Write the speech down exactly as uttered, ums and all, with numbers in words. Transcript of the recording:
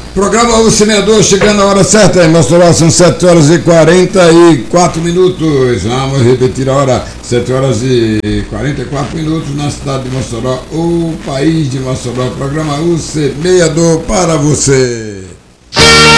Programa O Semeador chegando a hora certa em Mossoró, são sete horas e quarenta e quatro minutos. Vamos repetir a hora, sete horas e quarenta e quatro minutos na cidade de Mossoró, o país de Mossoró. Programa O Semeador para você.